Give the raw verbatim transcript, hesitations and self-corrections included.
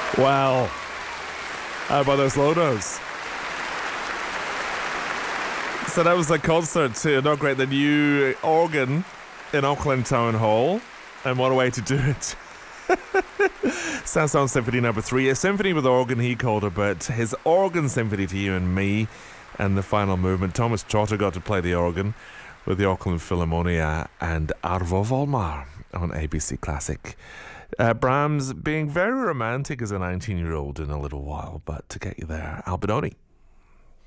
Well, how about those low notes? So that was a concert to inaugurate the new organ in Auckland Town Hall. And what a way to do it. Saint-Saëns Symphony number three, a symphony with organ, he called it, but his organ symphony to you and me. And the final movement, Thomas Trotter got to play the organ with the Auckland Philharmonia and Arvo Volmar on A B C Classic. Uh, Brahms being very romantic as a nineteen-year-old in a little while, but to get you there, Albinoni.